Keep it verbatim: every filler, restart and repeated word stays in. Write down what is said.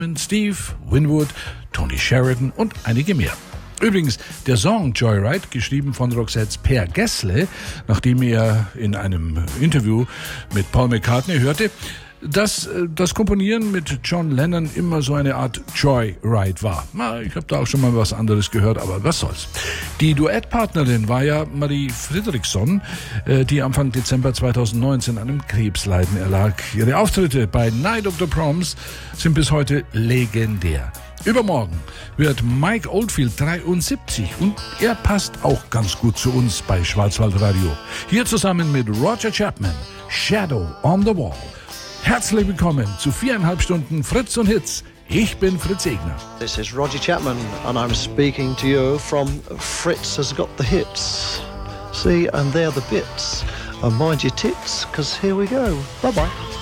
Steve Winwood, Tony Sheridan und einige mehr. Übrigens, der Song Joyride, geschrieben von Roxettes Per Gessle, nachdem er in einem Interview mit Paul McCartney hörte, dass das Komponieren mit John Lennon immer so eine Art Joyride war. Na, ich habe da auch schon mal was anderes gehört, aber was soll's. Die Duettpartnerin war ja Marie Fredriksson, die Anfang Dezember zweitausendneunzehn einem Krebsleiden erlag. Ihre Auftritte bei Night of the Proms sind bis heute legendär. Übermorgen wird Mike Oldfield dreiundsiebzig und er passt auch ganz gut zu uns bei Schwarzwaldradio. Hier zusammen mit Roger Chapman, Shadow on the Wall. Herzlich willkommen zu viereinhalb Stunden Fritz und Hits. Ich bin Fritz Egner. This is Roger Chapman and I'm speaking to you from Fritz Has Got the Hits. See, and they're the bits. And mind your tits, because here we go. Bye-bye.